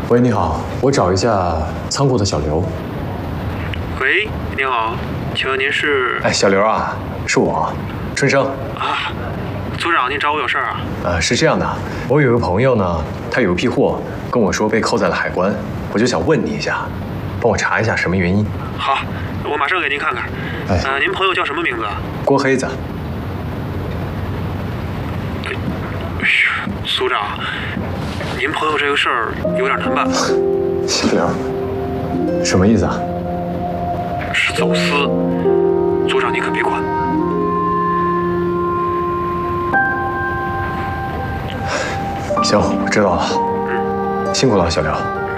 喂，你好，我找一下仓库的小刘。 喂，您好，请问您是？ 哎，小刘啊，是我，春生。 啊，组长，您找我有事儿啊？ 是这样的，我有个朋友呢，他有一批货跟我说被扣在了海关，我就想问你一下，帮我查一下什么原因。 好，我马上给您看看。您朋友叫什么名字？ 郭黑子。 组长，您朋友这个事儿有点难办。 小刘，什么意思啊？ 是走私，组长你可别管。 行，我知道了。辛苦了，小刘。